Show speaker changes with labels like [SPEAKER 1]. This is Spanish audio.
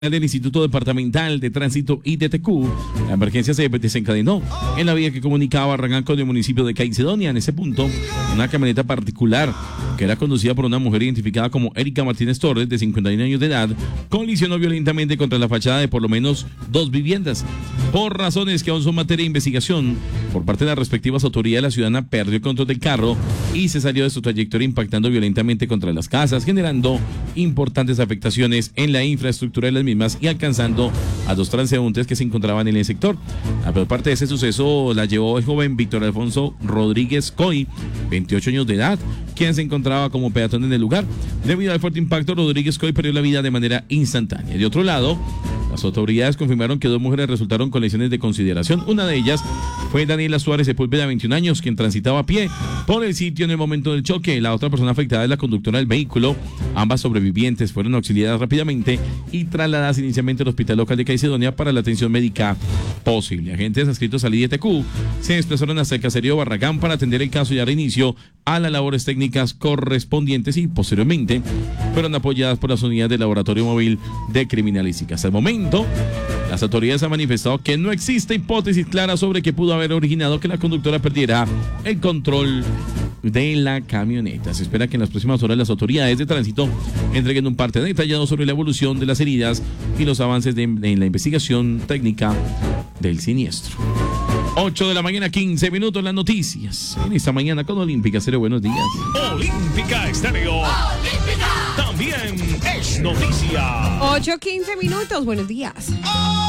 [SPEAKER 1] Del Instituto Departamental de Tránsito IDTQ, la emergencia se desencadenó en la vía que comunicaba Barragán con el municipio de Caicedonia. En ese punto, una camioneta particular que era conducida por una mujer identificada como Erika Martínez Torres, de 51 años de edad, colisionó violentamente contra la fachada de por lo menos 2 viviendas. Por razones que aún son materia de investigación, por parte de las respectivas autoridades, la ciudadana perdió el control del carro y se salió de su trayectoria impactando violentamente contra las casas, generando importantes afectaciones en la infraestructura de las mismas y alcanzando a 2 transeúntes que se encontraban en el sector. La peor parte de ese suceso la llevó el joven Víctor Alfonso Rodríguez Coy, 28 años de edad, quien se encontraba como peatón en el lugar. Debido al fuerte impacto, Rodríguez Coy perdió la vida de manera instantánea. De otro lado, las autoridades confirmaron que 2 mujeres resultaron con lesiones de consideración. Una de ellas fue Daniela Suárez Sepúlveda, 21 años, quien transitaba a pie por el sitio en el momento del choque. La otra persona afectada es la conductora del vehículo. Ambas sobrevivientes fueron auxiliadas rápidamente y trasladadas inicialmente al hospital local de Caicedonia para la atención médica posible. Agentes adscritos al IDTQ se desplazaron hasta el caserío Barragán para atender el caso y dar inicio a las labores técnicas correspondientes y posteriormente fueron apoyadas por las unidades del Laboratorio Móvil de Criminalística. Hasta el momento, las autoridades han manifestado que no existe hipótesis clara sobre qué pudo haber originado que la conductora perdiera el control de la camioneta. Se espera que en las próximas horas las autoridades de tránsito entreguen un parte detallado sobre la evolución de las heridas y los avances en la investigación técnica del siniestro. 8 de la mañana, 15 minutos, las noticias. En esta mañana con Olímpica Estéreo, buenos días.
[SPEAKER 2] Olímpica Estéreo. Olímpica. También es noticia.
[SPEAKER 3] 8:15 minutos, buenos días.